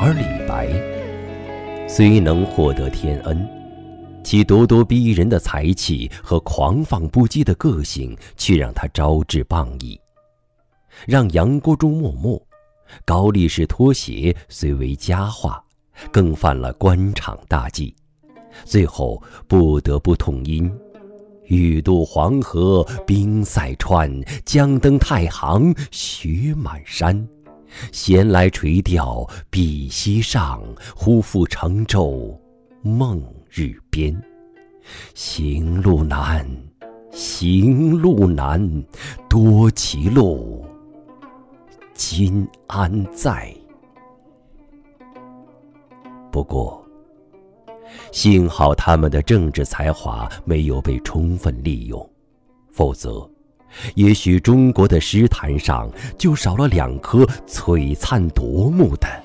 而李白虽能获得天恩，其咄咄逼人的才气和狂放不羁的个性却让他招致谤议，让杨国忠默默，高力士脱鞋虽为佳话，更犯了官场大忌，最后不得不痛饮欲渡黄河冰塞川，将登太行雪满山。闲来垂钓碧溪上，忽复乘舟梦日边。行路难，行路难，多歧路，今安在？不过，幸好他们的政治才华没有被充分利用，否则也许中国的诗坛上就少了两颗璀璨夺目的